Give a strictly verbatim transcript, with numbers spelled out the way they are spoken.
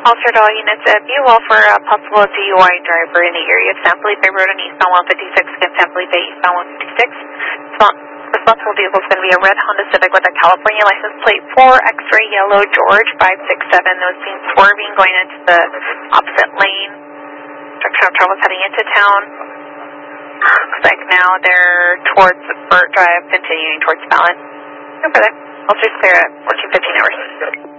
Officer to all units, uh, be well for a possible D U I driver in the area of San Felipe Road and eastbound one fifty-six against San Felipe eastbound one fifty-six. Responsible vehicle is going to be a red Honda Civic with a California license plate four X-ray yellow George five six seven. Those seen swerving going into the opposite lane. Direction of travel is heading into town. Looks like now they're towards Burt Drive, continuing towards Fallon. No further. Officers clear at fourteen fifteen hours.